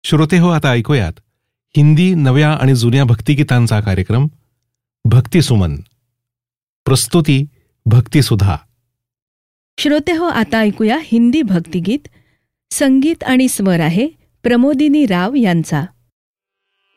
श्रोतेहो, आता ऐकूयात हिंदी नव्या आणि जुन्या भक्तिगीतांचा कार्यक्रम भक्तिसुमन. प्रस्तुती भक्तिसुधा. श्रोतेहो, आता ऐकूया हिंदी भक्तिगीत. संगीत आणि स्वर आहे प्रमोदिनी राव यांचा.